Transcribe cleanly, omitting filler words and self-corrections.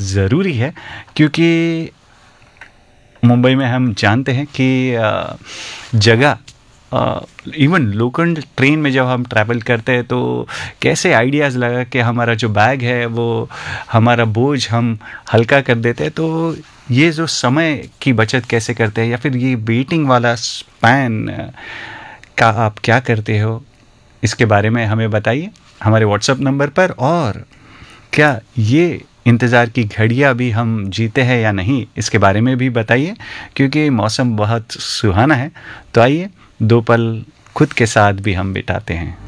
ज़रूरी है, क्योंकि मुंबई में हम जानते हैं कि जगह इवन लोकल ट्रेन में जब हम ट्रैवल करते हैं तो कैसे आइडियाज़ लगा कि हमारा जो बैग है वो हमारा बोझ हम हल्का कर देते हैं। तो ये जो समय की बचत कैसे करते हैं, या फिर ये वेटिंग वाला स्पैन का आप क्या करते हो, इसके बारे में हमें बताइए हमारे व्हाट्सएप नंबर पर। और क्या ये इंतज़ार की घड़ियाँ भी हम जीते हैं या नहीं, इसके बारे में भी बताइए, क्योंकि मौसम बहुत सुहाना है। तो आइए 2 पल खुद के साथ भी हम बिताते हैं।